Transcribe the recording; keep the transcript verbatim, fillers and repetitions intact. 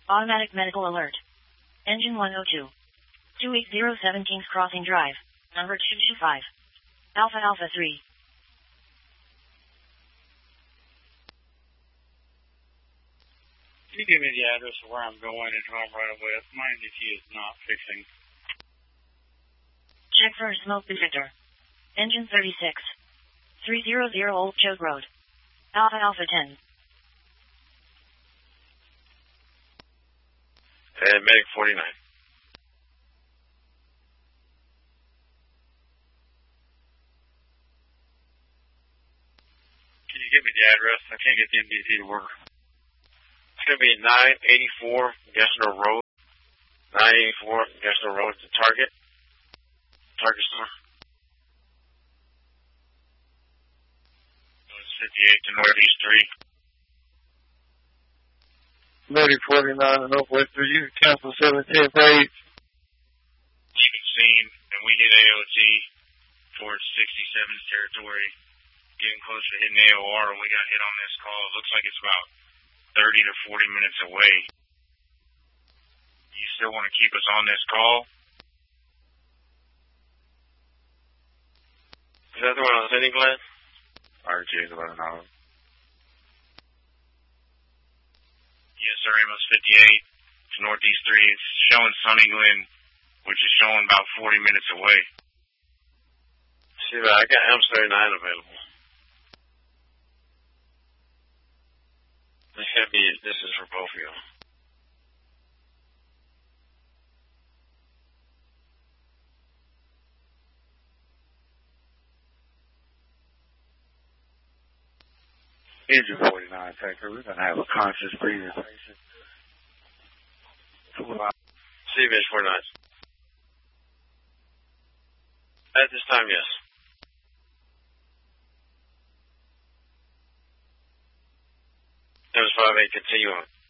Automatic medical alert. Engine one oh two. two eight zero seventeenth Crossing Drive. Number two two five. Alpha Alpha three. Can you give me the address of where I'm going and who I'm running with? My N D T is not fixing. Check for smoke detector. Engine thirty-six. three hundred Old Choke Road. Alpha Alpha ten. And Medic forty-nine. Can you give me the address? I can't get the N D T to work. It's going to be nine eighty-four Gessner Road. nine eighty-four Gessner Road to Target. Target store. It's fifty-eight to Northeast three. Medic forty-nine and Northwest three. You can cancel seventeen page. Leaving scene, and we hit A O T towards sixty-seventh territory. Getting close to hitting A O R, and we got hit on this call. It looks like it's about thirty to forty minutes away. You still want to keep us on this call? Is that the one on City Glen? R J is eleven hours. Yes, sir, Amos fifty-eight to Northeast three. It's showing Sunny Glen, which is showing about forty minutes away. See, but I got M thirty-nine available. This should be, this is for both of you. Engine forty-nine, Tanker. We're going to have a conscious breathing patient. C V H forty-nine. At this time, yes. Times five eight, continue on.